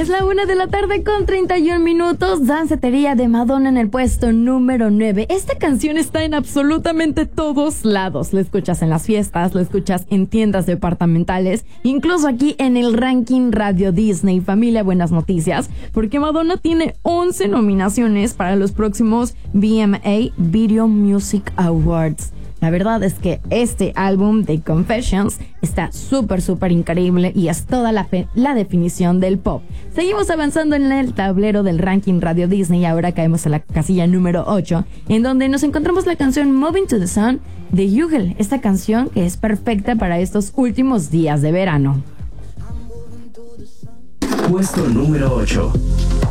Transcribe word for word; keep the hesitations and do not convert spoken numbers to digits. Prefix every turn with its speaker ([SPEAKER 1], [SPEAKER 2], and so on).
[SPEAKER 1] Es la una de la tarde con treinta y un minutos. Dancetería de Madonna en el puesto número nueve. Esta canción está en absolutamente todos lados. La escuchas en las fiestas, la escuchas en tiendas departamentales, incluso aquí en el ranking Radio Disney. Familia, buenas noticias, porque Madonna tiene once nominaciones para los próximos V M A Video Music Awards. La verdad es que este álbum de Confessions está súper, súper increíble y es toda la, fe- la definición del pop. Seguimos avanzando en el tablero del ranking Radio Disney y ahora caemos a la casilla número ocho, en donde nos encontramos la canción Moving to the Sun de Yugel. Esta canción que es perfecta para estos últimos días de verano.
[SPEAKER 2] Puesto número ocho.